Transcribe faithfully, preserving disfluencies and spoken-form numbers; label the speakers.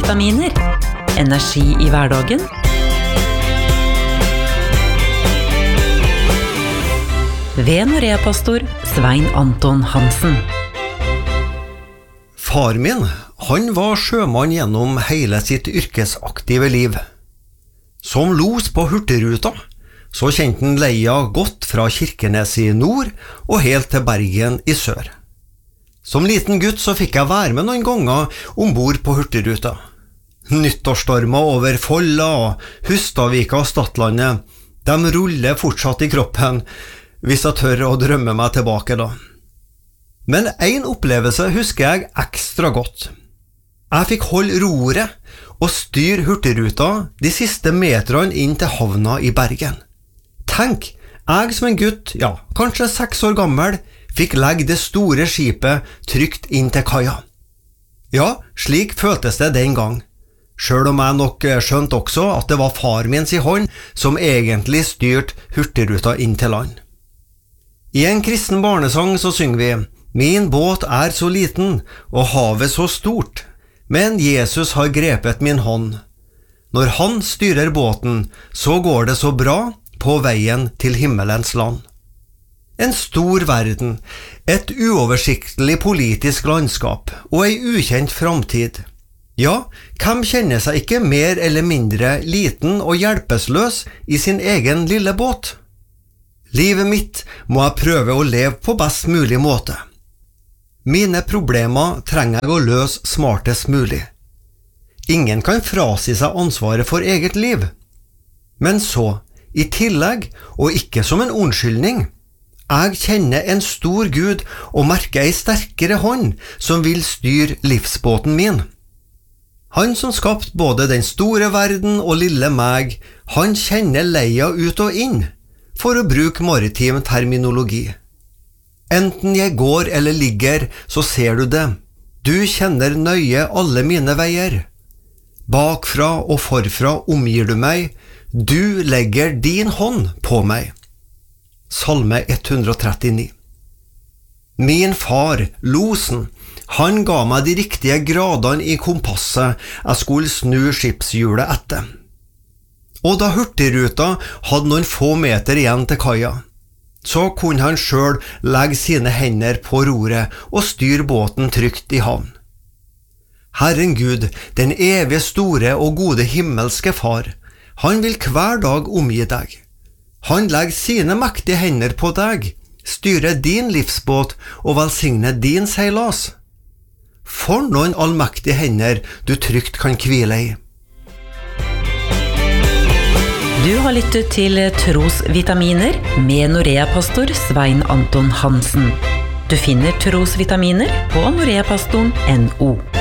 Speaker 1: Trosvitaminer. Energi i hverdagen. Ved Norea-pastor Svein Anton Hansen.
Speaker 2: Far min, han var sjømann gjennom hele sitt yrkesaktive liv. Som los på Hurtigruta, så kjente han leia godt fra Kirkenes i nord og helt til Bergen i sør. Som liten gutt så fikk jeg være med noen ganger ombord på Hurtigruta. Nyttårsstormer over Folla og Hustadvika og Stadlandet, de ruller fortsatt i kroppen, hvis jeg tør å drømme meg tilbake da. Men en opplevelse husker jeg ekstra godt. Jeg fikk holde roret og styre Hurtigruta de siste meterne inn til havna i Bergen. Tenk, jeg som en gutt, ja, kanskje seks år gammel, fikk legge det store skipet trygt inn til kaia. Ja, slik føltes det den gang, selv om jeg nok skjønte også at det var far min sin hånd som egentlig styrte Hurtigruta inn til land. I en kristen barnesang så synger vi: «Min båt er så liten, og havet så stort, men Jesus har grepet min hånd. Når han styrer båten, så går det så bra på veien til himmelens land.» En stor verden, et uoversiktlig politisk landskap og ei ukjent framtid. Ja, hvem kjenner seg ikke mer eller mindre liten og hjelpeløs i sin egen lille båt? Livet mitt må jeg prøve å leve på best mulig måte. Mine problemer trenger jeg å løse smartest mulig. Ingen kan frasi seg ansvaret for eget liv. Men så, i tillegg, og ikke som en unnskyldning, jeg kjenner en stor Gud og merker ei sterkere hånd som vil styre livsbåten min. Han som skapte både den store verden og lille meg, han kjenner leia ut og inn, for å bruke maritim terminologi. Enten jeg går eller ligger, så ser du det. Du kjenner nøye alle mine veier. Bakfra og forfra omgir du meg. Du legger din hånd på meg. Salme ett hundre trettini. Min far, losen, han ga meg de riktige gradene i kompasset jeg skulle snu skipshjulet etter. Og da Hurtigruta hadde noen få meter igjen til kaia, så kunne han selv legge sine hender på roret og styre båten trygt i havn. Herren Gud, den evige store og gode himmelske far, han vil hver dag omgi deg. Han legger sine mektige hender på deg, styrer din livsbåt og velsigner din seilas. For noen allmektige hender du trygt kan hvile i.
Speaker 1: Du har lyttet til Trosvitaminer med Norea-pastor Svein Anton Hansen. Du finner Trosvitaminer på noreapastoren punktum no.